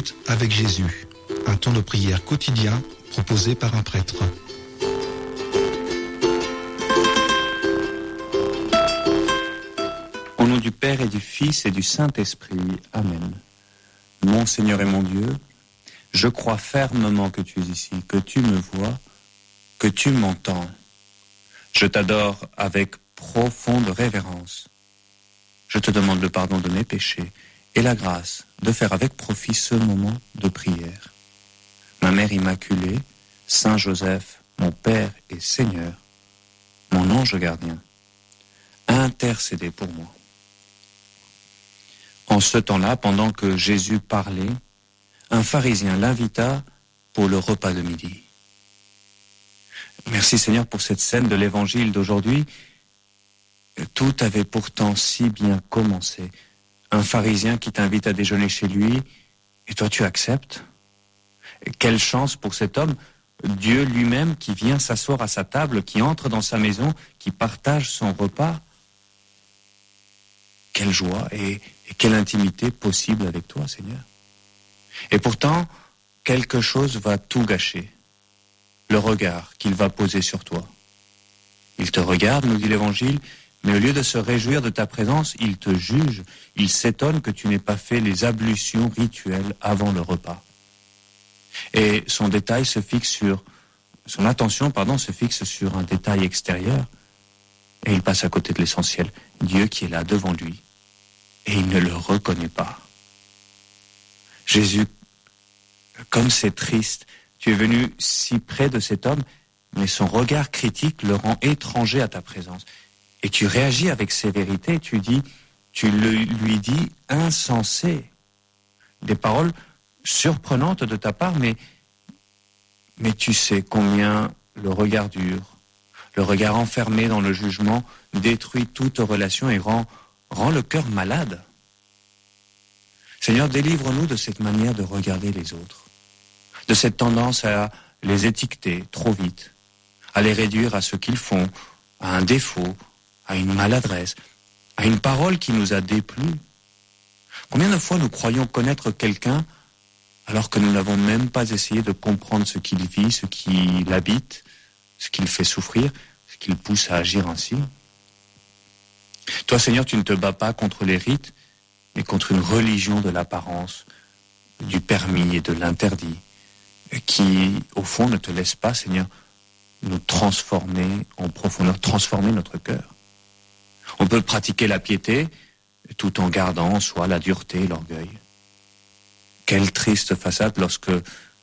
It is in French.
Écoute avec Jésus, un temps de prière quotidien proposé par un prêtre. Au nom du Père et du Fils et du Saint-Esprit. Amen. Mon Seigneur et mon Dieu, je crois fermement que tu es ici, que tu me vois, que tu m'entends. Je t'adore avec profonde révérence. Je te demande le pardon de mes péchés et la grâce de faire avec profit ce moment de prière. Ma Mère Immaculée, Saint Joseph, mon Père et Seigneur, mon ange gardien, intercédez pour moi. En ce temps-là, pendant que Jésus parlait, un pharisien l'invita pour le repas de midi. Merci Seigneur pour cette scène de l'évangile d'aujourd'hui. Tout avait pourtant si bien commencé. Un pharisien qui t'invite à déjeuner chez lui, et toi tu acceptes. Quelle chance pour cet homme, Dieu lui-même qui vient s'asseoir à sa table, qui entre dans sa maison, qui partage son repas. Quelle joie et quelle intimité possible avec toi, Seigneur. Et pourtant, quelque chose va tout gâcher. Le regard qu'il va poser sur toi. Il te regarde, nous dit l'Évangile, mais au lieu de se réjouir de ta présence, il te juge. Il s'étonne que tu n'aies pas fait les ablutions rituelles avant le repas. Et son attention se fixe sur un détail extérieur, et il passe à côté de l'essentiel. Dieu qui est là devant lui, et il ne le reconnaît pas. Jésus, comme c'est triste, tu es venu si près de cet homme, mais son regard critique le rend étranger à ta présence. Et tu réagis avec sévérité, tu lui dis insensé. Des paroles surprenantes de ta part, mais tu sais combien le regard dur, le regard enfermé dans le jugement détruit toute relation et rend le cœur malade. Seigneur, délivre-nous de cette manière de regarder les autres, de cette tendance à les étiqueter trop vite, à les réduire à ce qu'ils font, à un défaut, à une maladresse, à une parole qui nous a déplu. Combien de fois nous croyons connaître quelqu'un alors que nous n'avons même pas essayé de comprendre ce qu'il vit, ce qui l'habite, ce qui le fait souffrir, ce qui le pousse à agir ainsi. Toi, Seigneur, tu ne te bats pas contre les rites, mais contre une religion de l'apparence, du permis et de l'interdit, qui, au fond, ne te laisse pas, Seigneur, nous transformer en profondeur, transformer notre cœur. On peut pratiquer la piété tout en gardant en soi la dureté et l'orgueil. Quelle triste façade lorsque